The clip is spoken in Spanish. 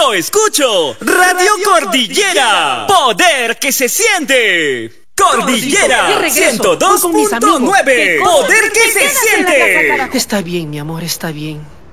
lo escucho. Radio Cordillera. Poder que se siente. Cordillera 102.9. Poder que se siente. Está bien, mi amor, está bien.